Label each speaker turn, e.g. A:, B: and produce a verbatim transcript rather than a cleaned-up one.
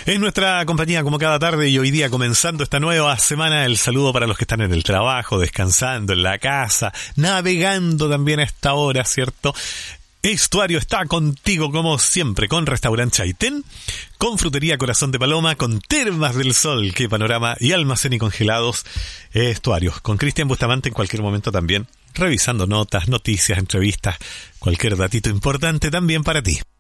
A: Es nuestra compañía como cada tarde y hoy día comenzando esta nueva semana. El saludo para los que están en el trabajo, descansando, en la casa, navegando también a esta hora, ¿cierto? Estuario está contigo como siempre, con Restaurante Chaitén, con Frutería Corazón de Paloma, con Termas del Sol, qué panorama, y Almacén y Congelados Estuarios, con Cristian Bustamante en cualquier momento también, revisando notas, noticias, entrevistas, cualquier datito importante también para ti.